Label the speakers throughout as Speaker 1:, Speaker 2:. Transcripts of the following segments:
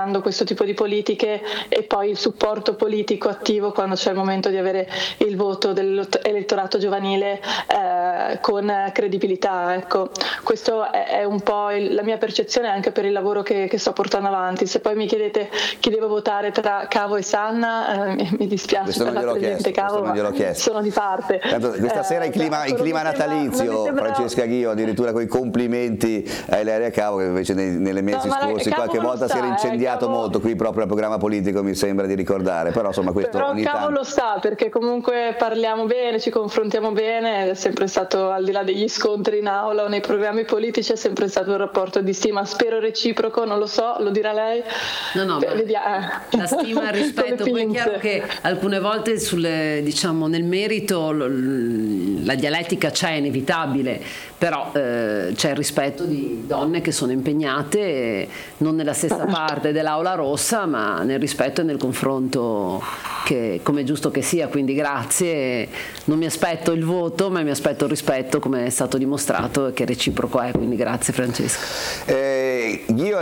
Speaker 1: attuando questo tipo di politiche, e poi il supporto politico attivo quando c'è il momento di avere il voto dell'elettorato giovanile con credibilità. Ecco, questo è un po' la mia percezione anche per il lavoro che sto portando avanti. Se poi mi chiedete chi devo votare tra Cavo e Sanna, mi dispiace per la Presidente Cavo, ma sono di parte.
Speaker 2: Tanto, questa sera il clima natalizio, Francesca Ghio, addirittura con i complimenti a Ilaria Cavo, che invece nelle mesi scorsi qualche volta si era incendiato molto qui proprio al programma politico, mi sembra di ricordare, però insomma questo ogni tanto...
Speaker 1: Cavo lo sa, perché comunque parliamo bene, ci confrontiamo bene, è sempre stato, al di là degli scontri in aula o nei programmi politici, è sempre stato un rapporto di stima, spero reciproco, non lo so, lo dirà lei.
Speaker 3: No, la stima e il rispetto, poi è chiaro che alcune volte diciamo, nel merito la dialettica c'è, inevitabile, però c'è il rispetto di donne che sono impegnate non nella stessa parte dell'aula rossa, ma nel rispetto e nel confronto, che come è giusto che sia, quindi grazie. Non mi aspetto il voto, ma mi aspetto il rispetto, come è stato dimostrato, e che reciproco è, quindi grazie Francesca.
Speaker 2: Ghio,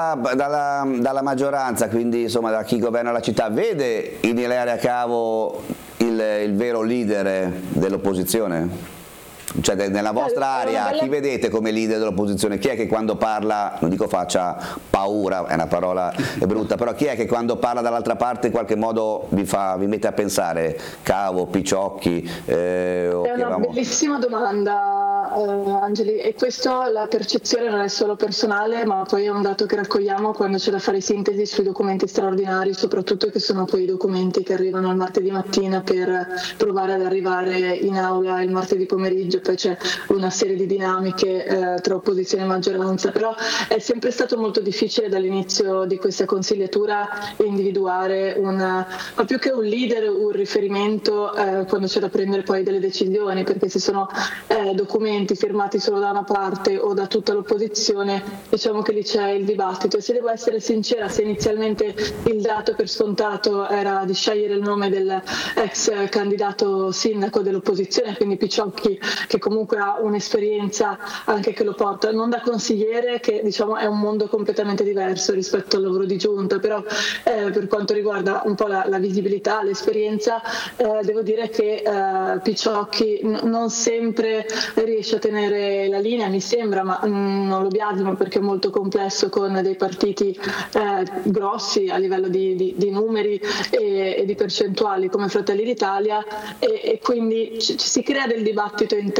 Speaker 2: dalla maggioranza, quindi insomma da chi governa la città, vede in Ilaria Cavo il vero leader dell'opposizione? Cioè nella vostra area chi vedete come leader dell'opposizione? Chi è che quando parla, non dico faccia paura, è una parola brutta, però chi è che quando parla dall'altra parte in qualche modo vi mette a pensare? Cavo, Picciocchi?
Speaker 1: È una bellissima domanda, Angeli, e questo, la percezione non è solo personale, ma poi è un dato che raccogliamo quando c'è da fare sintesi sui documenti straordinari, soprattutto che sono poi i documenti che arrivano il martedì mattina per provare ad arrivare in aula il martedì pomeriggio. Poi c'è una serie di dinamiche tra opposizione e maggioranza, però è sempre stato molto difficile dall'inizio di questa consigliatura individuare ma più che un leader, un riferimento quando c'è da prendere poi delle decisioni, perché se sono documenti firmati solo da una parte o da tutta l'opposizione, diciamo che lì c'è il dibattito. E se devo essere sincera, se inizialmente il dato per scontato era di scegliere il nome dell'ex candidato sindaco dell'opposizione, quindi Picciocchi, che comunque ha un'esperienza anche che lo porta, non da consigliere, che diciamo è un mondo completamente diverso rispetto al lavoro di giunta, però per quanto riguarda un po' la visibilità, l'esperienza, devo dire che Picciocchi non sempre riesce a tenere la linea, mi sembra, ma non lo biasimo perché è molto complesso, con dei partiti grossi a livello di numeri e di percentuali come Fratelli d'Italia, e quindi si crea del dibattito interno.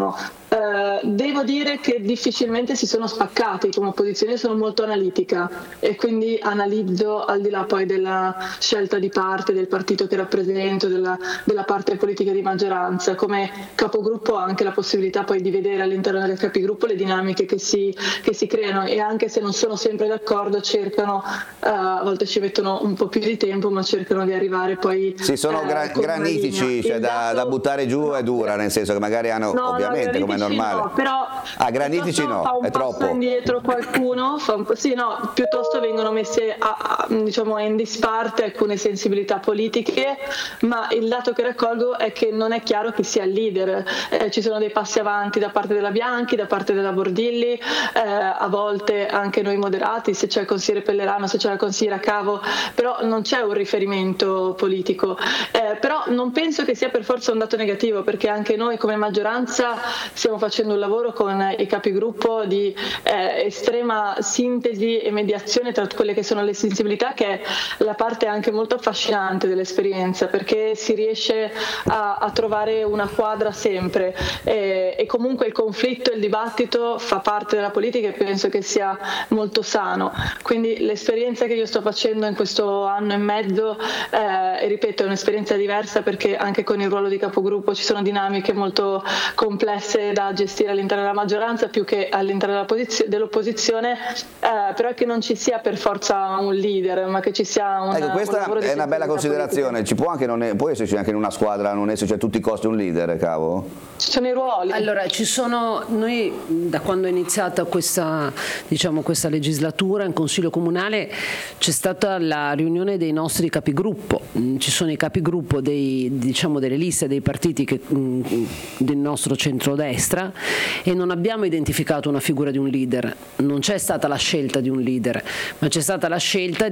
Speaker 1: Devo dire che difficilmente si sono spaccati come opposizione, sono molto analitica e quindi analizzo, al di là poi della scelta di parte, del partito che rappresento, della parte politica di maggioranza. Come capogruppo ho anche la possibilità poi di vedere all'interno del capigruppo le dinamiche che si creano, e anche se non sono sempre d'accordo cercano, a volte ci mettono un po' più di tempo, ma cercano di arrivare poi...
Speaker 2: Sì, sono granitici, cioè da buttare giù è dura, nel senso che magari hanno, ovviamente, come è normale.
Speaker 1: No, però
Speaker 2: granitici no, è troppo.
Speaker 1: Fa indietro qualcuno, piuttosto vengono messe diciamo in disparte alcune sensibilità politiche, ma il dato che raccolgo è che non è chiaro chi sia il leader. Ci sono dei passi avanti da parte della Bianchi, da parte della Bordilli, a volte anche noi moderati, se c'è il consigliere Pellerano, se c'è la consigliera Cavo, però non c'è un riferimento politico. Però non penso che sia per forza un dato negativo, perché anche noi come maggioranza stiamo facendo un lavoro con i capigruppo di estrema sintesi e mediazione tra quelle che sono le sensibilità, che è la parte anche molto affascinante dell'esperienza, perché si riesce a trovare una quadra sempre, e comunque il conflitto e il dibattito fa parte della politica, e penso che sia molto sano. Quindi l'esperienza che io sto facendo in questo anno e mezzo, e ripeto, è un'esperienza diversa, perché anche con il ruolo di capogruppo ci sono dinamiche molto complesse da gestire all'interno della maggioranza più che all'interno dell'opposizione, però è che non ci sia per forza un leader, ma che ci sia
Speaker 2: ecco, questa
Speaker 1: un
Speaker 2: è una bella considerazione politica. Ci può anche può esserci anche in una squadra, non esserci a tutti i costi un leader, Cavo?
Speaker 1: Ci sono i ruoli.
Speaker 3: Allora, noi da quando è iniziata questa legislatura in Consiglio Comunale c'è stata la riunione dei nostri capigruppo, ci sono i capigruppo delle liste dei partiti del nostro centrodestra, e non abbiamo identificato una figura di un leader, non c'è stata la scelta di un leader, ma c'è stata la scelta